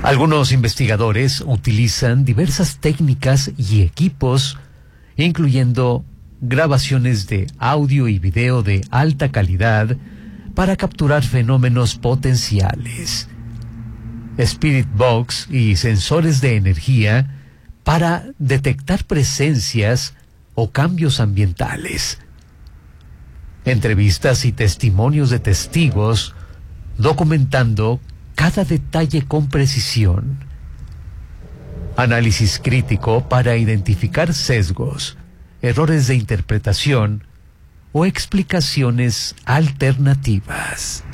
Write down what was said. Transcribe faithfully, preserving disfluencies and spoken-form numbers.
Algunos investigadores utilizan diversas técnicas y equipos, incluyendo grabaciones de audio y video de alta calidad para capturar fenómenos potenciales, Spirit Box y sensores de energía para detectar presencias o cambios ambientales, entrevistas y testimonios de testigos documentando cada detalle con precisión, análisis crítico para identificar sesgos, errores de interpretación o explicaciones alternativas.